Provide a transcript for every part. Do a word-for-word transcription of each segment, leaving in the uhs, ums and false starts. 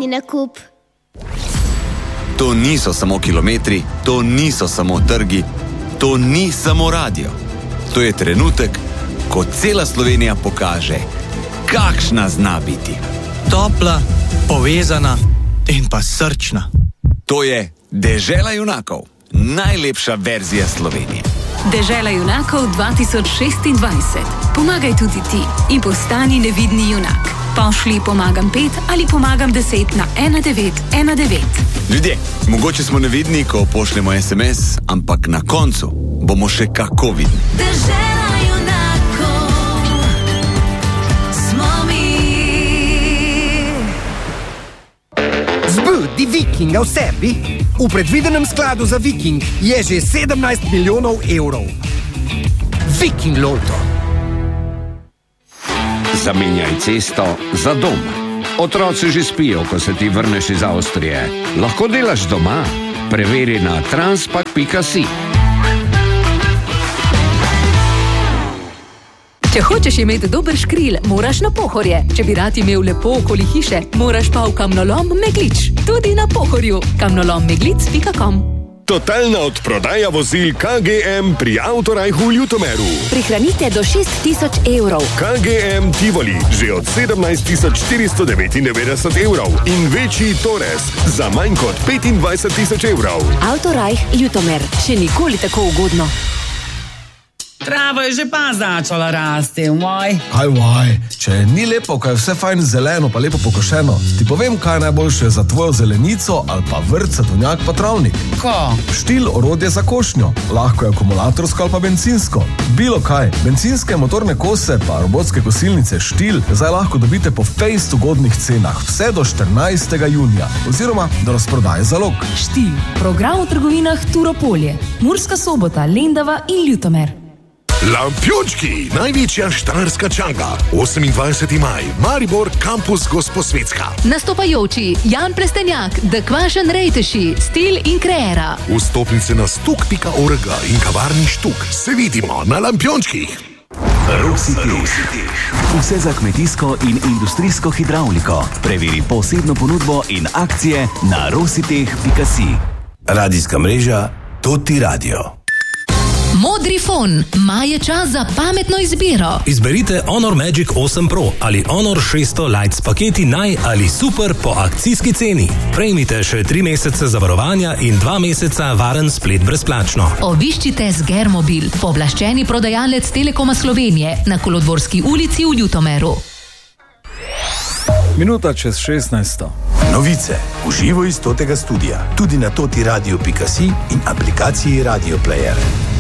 nakup. To niso samo kilometri, to niso samo trgi, to ni samo radio. To je trenutek, ko cela Slovenija pokaže, kakšna zna biti. Topla, povezana in pa srčna. To je Dežela junakov, najlepša verzija Slovenije. Dežela junakov dva tisoč šestindvajset. Pomagaj tudi ti in postani nevidni junak. Pošli pomagam pet ali pomagam deset na ena devet ena devet. Ljudje, mogoče smo nevidni, ko pošljemo es em es, ampak na koncu bomo še kako vidni. Dežela junakov smo mi. Zbudi Vikinga v sebi. V predvidenem skladu za Viking je že sedemnajst milijonov evrov. Viking Lotto. Zamenjaj cesto za dom. Otroci že spijo, ko se ti vrneš iz Avstrije. Lahko delaš doma? Preveri na transpak pika si. Če hočeš imeti dober škril, moraš na Pohorje. Če bi rad imel lepo okoli hiše, moraš pa v kamnolom Meglič. Tudi na Pohorju. kamnolom meglic pika com. Totalna odprodaja vozil K G M pri Avtorajhu v Ljutomeru. Prihranite do šest tisoč evrov. K G M Tivoli že od sedemnajst tisoč štiristo devetindevetdeset evrov in večji Torres za manj kot petindvajset tisoč evrov. Avtorajh Ljutomer. Še nikoli tako ugodno. Trava je že pa začala rasti, moj. Kaj vaj, če ni lepo, kaj je vse fajn zeleno pa lepo pokošeno, ti povem, kaj je najboljše za tvojo zelenico ali pa vrt, sadovnjak pa travnik. Ko? Štil orodje za košnjo, lahko je akumulatorsko ali pa bencinsko. Bilo kaj, bencinske motorne kose pa robotske kosilnice Štil zdaj lahko dobite po fejst ugodnih cenah vse do štirinajstega junija oziroma do razprodaje zalog. Štil, program v trgovinah Turopolje, Murska Sobota, Lendava in Ljutomer. Lampiončki, največja štajerska čanga, osemindvajseti maj, Maribor, kampus Gosposvetska. Nastopajoči Jan Plestenjak, The Kvašen Rejteši, Stil in Kreera. Vstopnice na stuk pika org in kavarni Štuk. Se vidimo na Lampiončkih. Rositeh. Vse za kmetijsko in industrijsko hidravliko. Preveri posebno ponudbo in akcije na rositeh pika si. Radijska mreža Toti Radio. Modri fon, maj je čas za pametno izbiro. Izberite Honor Magic osem Pro ali Honor šeststo Lite s paketi naj ali super po akcijski ceni. Prejmite še tri mesece zavarovanja in dva meseca varen splet brezplačno. Obiščite Sgermobil, pooblaščeni prodajalec Telekoma Slovenije na Kolodvorski ulici v Ljutomeru. Minuta čez šestnajsto. Novice v živo iz Totega studia, tudi na toti radio pika si in aplikaciji Radio Player.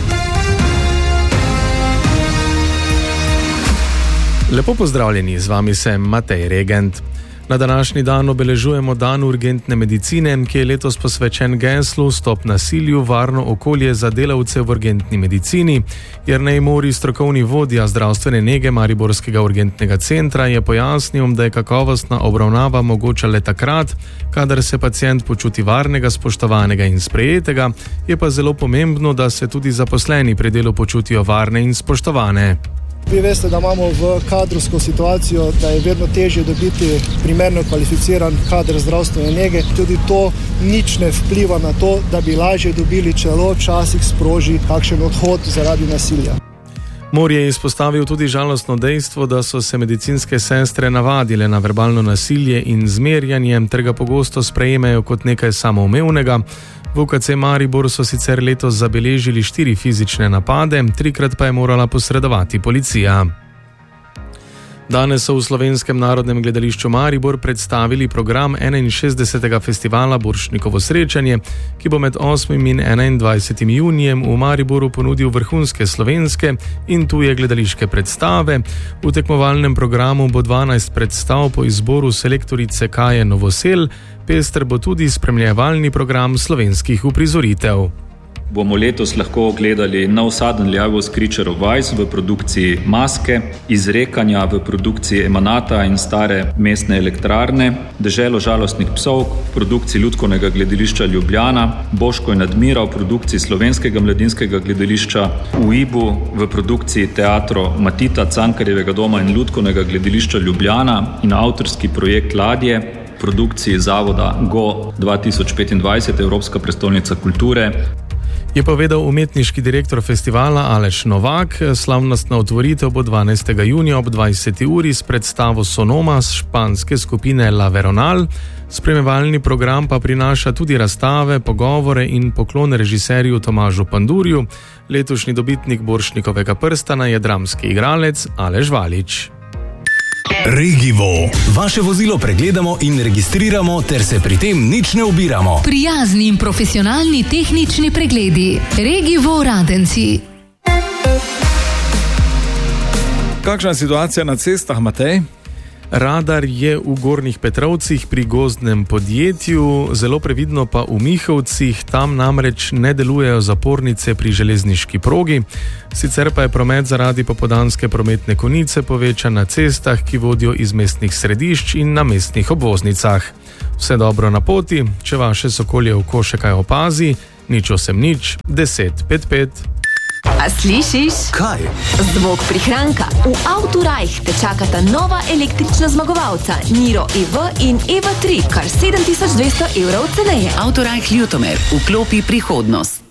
Lepo pozdravljeni, z vami sem Matej Regent. Na današnji dan obeležujemo dan urgentne medicine, ki je letos posvečen geslu Stop nasilju, varno okolje za delavce v urgentni medicini. Jernej Mori, strokovni vodja zdravstvene nege Mariborskega urgentnega centra, je pojasnil, da je kakovostna obravnava mogoča le takrat, kadar se pacient počuti varnega, spoštovanega in sprejetega, je pa zelo pomembno, da se tudi zaposleni pri delu počutijo varne in spoštovane. Vi veste, da imamo v kadrovsko situacijo, da je vedno težje dobiti primerno kvalificiran kader zdravstvene nege. Tudi to nič ne vpliva na to, da bi lažje dobili, čelo včasih sproži kakšen odhod zaradi nasilja. Mor je izpostavil tudi žalostno dejstvo, da so se medicinske sestre navadile na verbalno nasilje in zmerjanje, ter ga pogosto sprejemajo kot nekaj samoumevnega. V U K C Maribor so sicer letos zabeležili štiri fizične napade, trikrat pa je morala posredovati policija. Danes so v Slovenskem narodnem gledališču Maribor predstavili program enainšestdesetega festivala Borštnikovo srečanje, ki bo med osmim in enaindvajsetim junijem v Mariboru ponudil vrhunske slovenske in tuje gledališke predstave. V tekmovalnem programu bo dvanajst predstav po izboru selektorice Kaje Novosel, pester bo tudi spremljevalni program slovenskih uprizoritev. Bomo letos lahko ogledali nov Sudden Liagos Creature of Ice v produkciji Maske, Izrekanja v produkciji Emanata in Stare mestne elektrarne, Deželo žalostnih psov v produkciji Lutkovnega gledališča Ljubljana, Boško in Admira v produkciji Slovenskega mladinskega gledališča, v Ibu v produkciji Teatro Matita, Cankarjevega doma in Lutkovnega gledališča Ljubljana in avtorski projekt Ladje, produkciji zavoda G O dva tisoč petindvajset, Evropska prestolnica kulture. Je povedal umetniški direktor festivala Aleš Novak. Slavnostna otvoritev bo dvanajstega junija ob dvajseti uri s predstavo Sonoma z španske skupine La Veronal. Spremljevalni program pa prinaša tudi razstave, pogovore in poklon režiserju Tomažu Pandurju. Letošnji dobitnik Borštnikovega prstana je dramski igralec Aleš Valič. Regivo. Vaše vozilo pregledamo in registriramo, ter se pri tem nič ne ubiramo. Prijazni in profesionalni tehnični pregledi. Regivo Radenci. Kakšna je situacija na cestah, Matej? Radar je v Gornjih Petrovcih pri gozdnem podjetju, zelo previdno pa v Mihovcih, tam namreč ne delujejo zapornice pri železniški progi. Sicer pa je promet zaradi popoldanske prometne konice povečan na cestah, ki vodijo iz mestnih središč in na mestnih obvoznicah. Vse dobro na poti, če vaše sokolje oko še kaj opazi, nič osem nič, deset pet pet. A slišiš? Kaj? Zvok prihranka. V Autorajh te čakata nova električna zmagovalca Niro E V in E V tri, kar sedem tisoč dvesto evrov ceneje. Autorajh Ljutomer, vklopi prihodnost.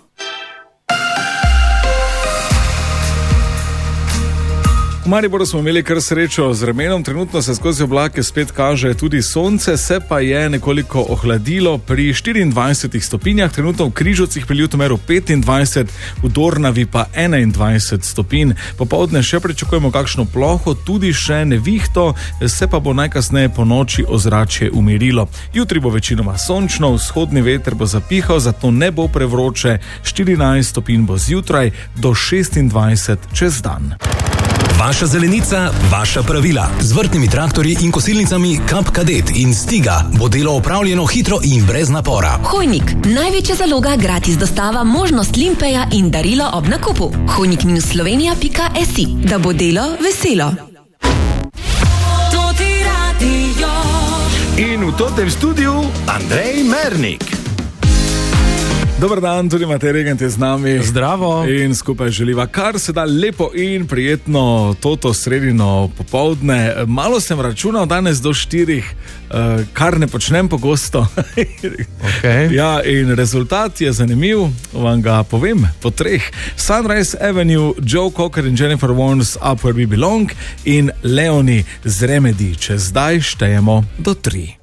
V Mariboru smo imeli kar srečo z vremenom, trenutno se skozi oblake spet kaže tudi sonce, se pa je nekoliko ohladilo pri štiriindvajsetih stopinjah, trenutno v Križovcih pri Ljutomeru petindvajset, v Dornavi pa enaindvajset stopinj. Popoldne še pričakujemo kakšno ploho, tudi še nevihto, se pa bo najkasneje po noči ozračje umirilo. Jutri bo večinoma sončno, vzhodni veter bo zapihal, zato ne bo prevroče, štirinajst stopinj bo zjutraj do šestindvajset čez dan. Vaša zelenica, vaša pravila. Z vrtnimi traktorji in kosilnicami Kap Kadet in Stiga bo delo opravljeno hitro in brez napora. Hojnik, največja zaloga, gratis dostava, možnost limpeja in darilo ob nakupu. hojnik minus slovenija pika si, da bo delo veselo. In v totem studiu Andrej Mernik. Dobar dan, tudi Matej Regent je z nami. Zdravo. In skupaj želiva kar se da lepo in prijetno toto sredino popoldne. Malo sem računal danes do štirih, kar ne počnem pogosto. Okay. Ja, in rezultat je zanimiv, vam ga povem po treh. Sunrise Avenue, Joe Cocker in Jennifer Warnes, Up Where We Belong in Leonie z Remedy. Če zdaj štejemo do tri.